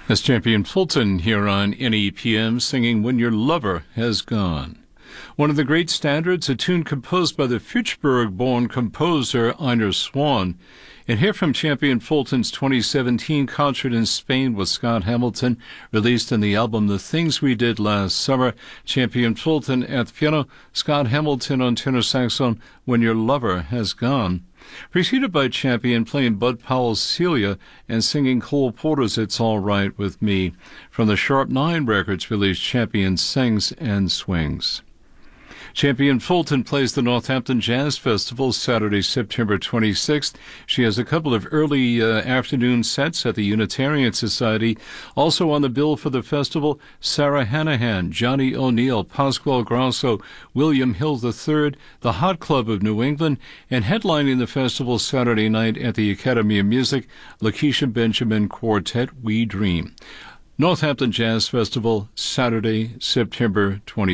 That's Champion Fulton here on NEPM singing When Your Lover Has Gone. One of the great standards, a tune composed by the Fitchburg-born composer Einar Swan. And here from Champion Fulton's 2017 concert in Spain with Scott Hamilton, released in the album The Things We Did Last Summer. Champion Fulton at the piano, Scott Hamilton on tenor saxophone, When Your Lover Has Gone. Preceded by Champion playing Bud Powell's Celia and singing Cole Porter's It's All Right With Me. From the Sharp 9 Records released, Champion sings and swings. Champion Fulton plays the Northampton Jazz Festival Saturday, September 26th. She has a couple of early afternoon sets at the Unitarian Society. Also on the bill for the festival, Sarah Hanahan, Johnny O'Neill, Pasquale Grasso, William Hill III, the Hot Club of New England, and headlining the festival Saturday night at the Academy of Music, Lakeisha Benjamin Quartet, We Dream. Northampton Jazz Festival, Saturday, September 26th.